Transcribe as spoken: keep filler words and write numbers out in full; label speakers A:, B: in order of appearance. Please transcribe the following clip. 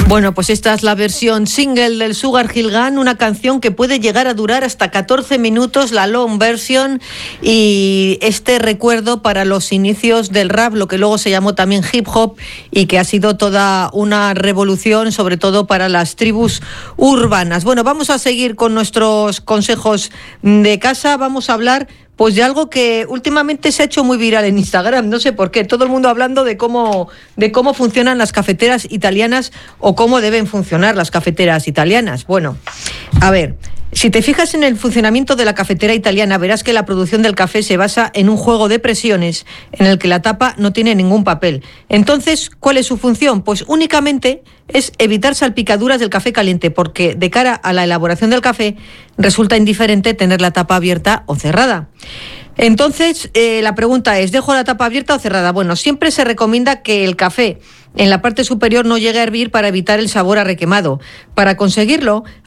A: Bueno, pues esta es la versión single del Sugar Hill Gang, una canción que puede llegar a durar hasta catorce minutos, la long version, y este recuerdo para los inicios del rap, lo que luego se llamó también hip hop, y que ha sido toda una revolución, sobre todo para las tribus urbanas. Bueno, vamos a seguir con nuestros consejos de casa, vamos a hablar pues de algo que últimamente se ha hecho muy viral en Instagram, no sé por qué, todo el mundo hablando de cómo, de cómo funcionan las cafeteras italianas o cómo deben funcionar las cafeteras italianas. Bueno, a ver, si te fijas en el funcionamiento de la cafetera italiana, verás que la producción del café se basa en un juego de presiones en el que la tapa no tiene ningún papel. Entonces, ¿cuál es su función? Pues únicamente es evitar salpicaduras del café caliente, porque de cara a la elaboración del café resulta indiferente tener la tapa abierta o cerrada. Entonces, eh, la pregunta es, ¿dejo la tapa abierta o cerrada? Bueno, siempre se recomienda que el café en la parte superior no llegue a hervir para evitar el sabor a requemado. Para conseguirlo,